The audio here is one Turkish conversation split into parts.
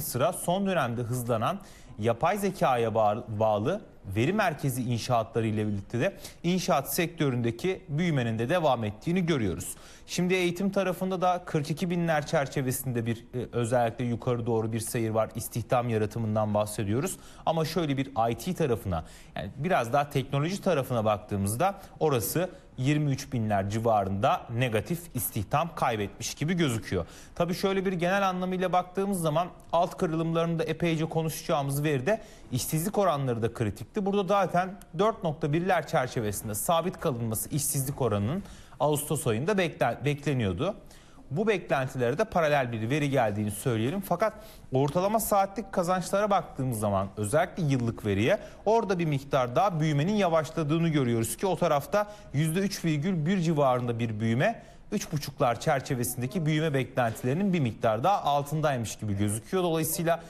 sıra son dönemde hızlanan yapay zekaya bağlı veri merkezi inşaatları ile birlikte de inşaat sektöründeki büyümenin de devam ettiğini görüyoruz. Şimdi eğitim tarafında da 42 binler çerçevesinde bir özellikle yukarı doğru bir seyir var. İstihdam yaratımından bahsediyoruz. Ama şöyle bir IT tarafına, yani biraz daha teknoloji tarafına baktığımızda orası 23 binler civarında negatif istihdam kaybetmiş gibi gözüküyor. Tabii şöyle bir genel anlamıyla baktığımız zaman alt kırılımlarında epeyce konuşacağımız veride işsizlik oranları da kritikti. Burada zaten 4.1'ler çerçevesinde sabit kalınması işsizlik oranının Ağustos ayında bekleniyordu. Bu beklentilere de paralel bir veri geldiğini söyleyelim. Fakat ortalama saatlik kazançlara baktığımız zaman özellikle yıllık veriye orada bir miktar daha büyümenin yavaşladığını görüyoruz ki o tarafta %3,1 civarında bir büyüme, 3,5'lar çerçevesindeki büyüme beklentilerinin bir miktar daha altındaymış gibi gözüküyor. Dolayısıyla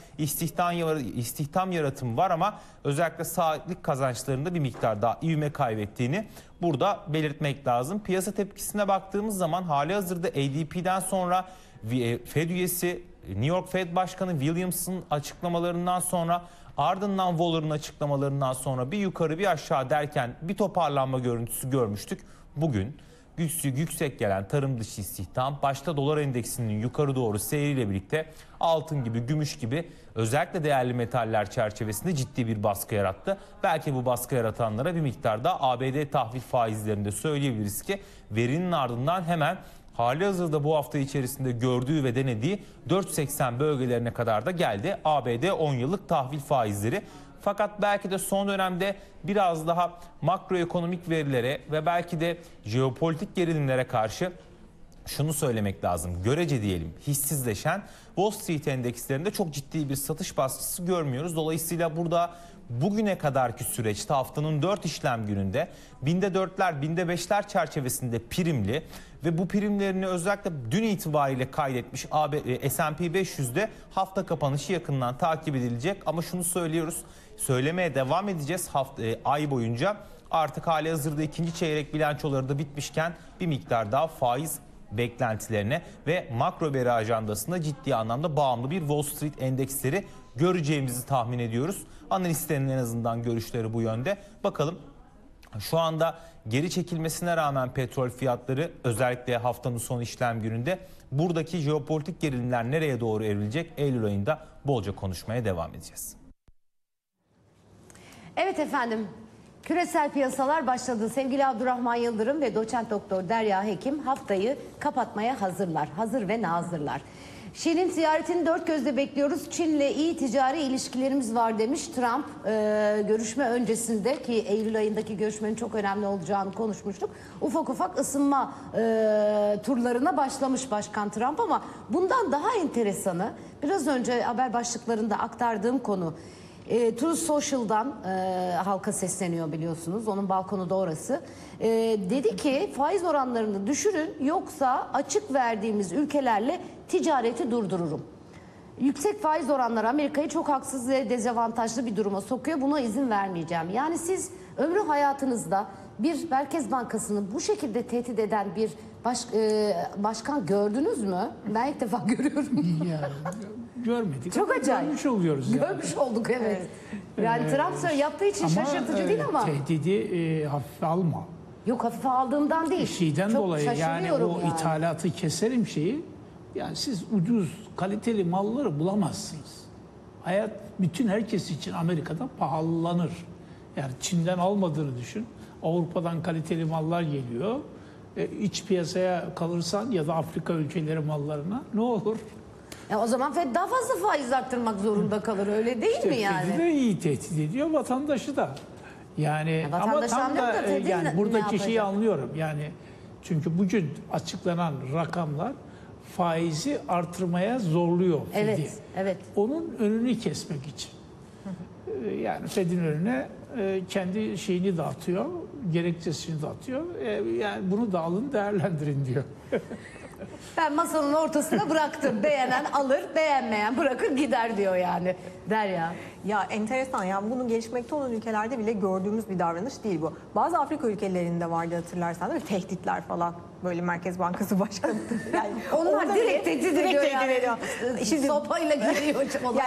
istihdam yaratımı var ama özellikle saatlik kazançlarında bir miktar daha ivme kaybettiğini burada belirtmek lazım. Piyasa tepkisine baktığımız zaman halihazırda ADP'den sonra Fed üyesi New York Fed Başkanı Williams'ın açıklamalarından sonra ardından Waller'ın açıklamalarından sonra bir yukarı bir aşağı derken bir toparlanma görüntüsü görmüştük. Bugün yüksek gelen tarım dışı istihdam başta dolar endeksinin yukarı doğru seyriyle birlikte altın gibi, gümüş gibi özellikle değerli metaller çerçevesinde ciddi bir baskı yarattı. Belki bu baskı yaratanlara bir miktar da ABD tahvil faizlerinde söyleyebiliriz ki verinin ardından hemen halihazırda bu hafta içerisinde gördüğü ve denediği 4.80 bölgelerine kadar da geldi ABD 10 yıllık tahvil faizleri. Fakat belki de son dönemde biraz daha makroekonomik verilere ve belki de jeopolitik gerilimlere karşı şunu söylemek lazım. Görece diyelim hissizleşen Wall Street endekslerinde çok ciddi bir satış baskısı görmüyoruz. Dolayısıyla burada bugüne kadarki süreçte haftanın 4 işlem gününde binde 4'ler, binde 5'ler çerçevesinde primli ve bu primlerini özellikle dün itibariyle kaydetmiş S&P 500'de hafta kapanışı yakından takip edilecek. Ama şunu söylüyoruz, söylemeye devam edeceğiz ay boyunca. Artık halihazırda ikinci çeyrek bilançoları da bitmişken bir miktar daha faiz beklentilerine ve makro veri ajandasında ciddi anlamda bağımlı bir Wall Street endeksleri göreceğimizi tahmin ediyoruz. Analistlerin en azından görüşleri bu yönde. Bakalım şu anda geri çekilmesine rağmen petrol fiyatları özellikle haftanın son işlem gününde buradaki jeopolitik gerilimler nereye doğru evrilecek? Eylül ayında bolca konuşmaya devam edeceğiz. Evet efendim. Küresel piyasalar başladı. Sevgili Abdurrahman Yıldırım ve doçent doktor Derya Hekim haftayı kapatmaya hazırlar. Hazır ve nazırlar. Şi'nin ziyaretini dört gözle bekliyoruz. Çin'le iyi ticari ilişkilerimiz var demiş Trump. Görüşme öncesinde ki Eylül ayındaki görüşmenin çok önemli olacağını konuşmuştuk. Ufak ufak ısınma turlarına başlamış Başkan Trump ama bundan daha enteresanı biraz önce haber başlıklarında aktardığım konu. Truth Social'dan halka sesleniyor biliyorsunuz. Onun balkonu da orası. Dedi ki faiz oranlarını düşürün yoksa açık verdiğimiz ülkelerle ticareti durdururum. Yüksek faiz oranları Amerika'yı çok haksız ve dezavantajlı bir duruma sokuyor. Buna izin vermeyeceğim. Yani siz ömrü hayatınızda bir Merkez Bankası'nı bu şekilde tehdit eden bir başkan gördünüz mü? Ben ilk defa görüyorum. Yani, görmedik. Çok acayip. Görmüş oluyoruz. Görmüş olduk evet. Yani Trump yaptığı için şaşırtıcı değil ama. Tehdidi hafife alma. Yok hafife aldığımdan değil. Şeyden çok dolayı yani o yani. ithalatı keserim şeyi. Yani siz ucuz kaliteli malları bulamazsınız. Hayat bütün herkes için Amerika'da pahalanır. Yani Çin'den almadığını düşün. Avrupa'dan kaliteli mallar geliyor. İç piyasaya kalırsan ya da Afrika ülkeleri mallarına ne olur? O zaman Fed daha fazla faiz arttırmak zorunda kalır öyle değil mi yani? Fed'i de iyi tehdit ediyor vatandaşı da. Yani ama tam da yani buradaki şeyi anlıyorum. Yani çünkü bugün açıklanan rakamlar faizi artırmaya zorluyor Fed'i. Evet, evet. Onun önünü kesmek için. Yani Fed'in önüne kendi şeyini dağıtıyor, gerekçesini dağıtıyor. Yani bunu da alın değerlendirin diyor. Ben masanın ortasına bıraktım. Beğenen alır, beğenmeyen bırakır gider diyor yani. Derya. Ya enteresan yani bunu gelişmekte olan ülkelerde bile gördüğümüz bir davranış değil bu. Bazı Afrika ülkelerinde vardı hatırlarsan değil mi? Tehditler falan böyle Merkez Bankası Başkanı. Yani onlar direkt tehdit ediyor yani. Şimdi sopayla geliyor.